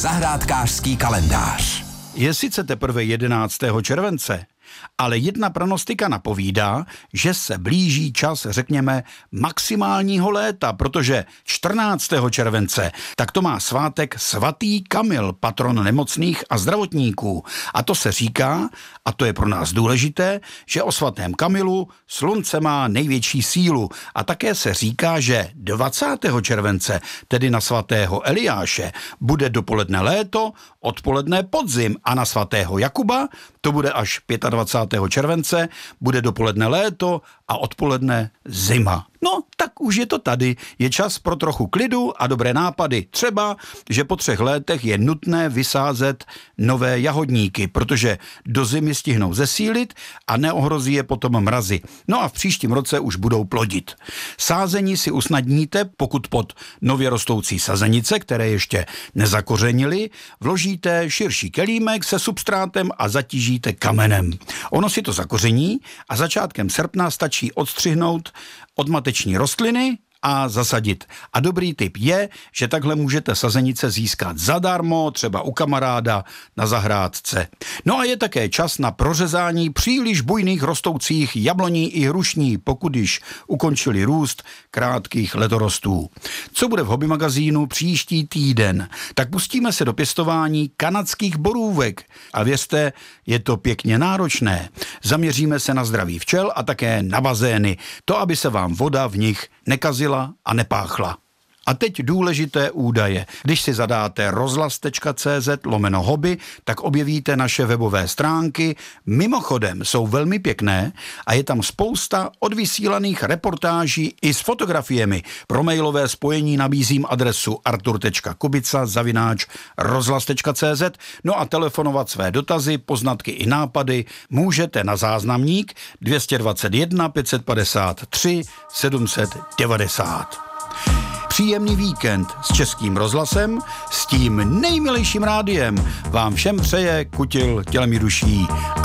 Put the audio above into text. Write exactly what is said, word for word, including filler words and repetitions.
Zahrádkářský kalendář. Je sice teprve jedenáctého července, ale jedna pronostika napovídá, že se blíží čas, řekněme, maximálního léta, protože čtrnáctého července tak to má svátek svatý Kamil, patron nemocných a zdravotníků. A to se říká, a to je pro nás důležité, že o svatém Kamilu slunce má největší sílu. A také se říká, že dvacátého července, tedy na svatého Eliáše, bude dopoledne léto, odpoledne podzim a na svatého Jakuba to bude až dvacátého pátého července, bude dopoledne léto a odpoledne zima. No, tak už je to tady. Je čas pro trochu klidu a dobré nápady. Třeba, že po třech létech je nutné vysázet nové jahodníky, protože do zimy stihnou zesílit a neohrozí je potom mrazy. No a v příštím roce už budou plodit. Sázení si usnadníte, pokud pod nově rostoucí sazenice, které ještě nezakořenily, vložíte širší kelímek se substrátem a zatížíte kamenem. Ono si to zakoření a začátkem srpna stačí odstřihnout od mateční rostliny a zasadit. A dobrý tip je, že takhle můžete sazenice získat zadarmo, třeba u kamaráda na zahrádce. No a je také čas na prořezání příliš bujných rostoucích jabloní i hrušní, pokud již ukončili růst krátkých letorostů. Co bude v Hobby magazínu příští týden? Tak pustíme se do pěstování kanadských borůvek. A věřte, je to pěkně náročné. Zaměříme se na zdraví včel a také na bazény. To, aby se vám voda v nich nekazila a nepáchla. A teď důležité údaje. Když si zadáte rozhlas tečka cé zet lomeno hobby, tak objevíte naše webové stránky. Mimochodem jsou velmi pěkné a je tam spousta odvysílaných reportáží i s fotografiemi. Pro mailové spojení nabízím adresu artur tečka kubica zavináč rozhlas tečka cé zet. No a telefonovat své dotazy, poznatky i nápady můžete na záznamník dvě stě dvacet jedna pět set padesát tři sedm set devadesát. Příjemný víkend s Českým rozhlasem, s tím nejmilejším rádiem vám všem přeje Kutil tělem i duší.